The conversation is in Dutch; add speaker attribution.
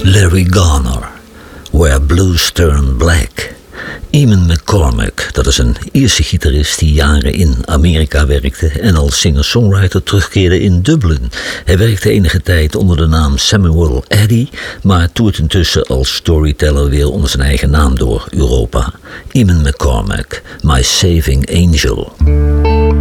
Speaker 1: Larry Garner, Where Blues Turn Black. Eamon McCormack, dat is een Ierse gitarist die jaren in Amerika werkte en als singer-songwriter terugkeerde in Dublin. Hij werkte enige tijd onder de naam Samuel Addy, maar toert intussen als storyteller weer onder zijn eigen naam door Europa. Eamon McCormack, My Saving Angel.